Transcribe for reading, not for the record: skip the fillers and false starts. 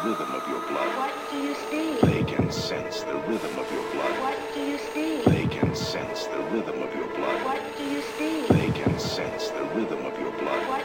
rhythm of your blood. What do you see? They can sense the rhythm of your blood. What do you see? They can sense the rhythm of your blood. What do you see? They can sense the rhythm of your blood. What